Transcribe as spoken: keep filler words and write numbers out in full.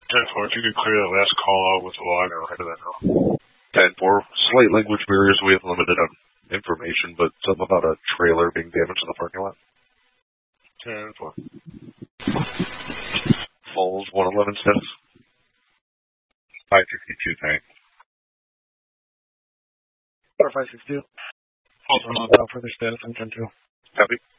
ten four, if you could clear that last call out with the log, I'll head to that now. ten four, slight language barriers. We have limited on information, but something about a trailer being damaged in the parking lot. ten four. Falls one eleven status. five sixty-two, sorry. five sixty-two. Also, not out for the status on ten two. Copy.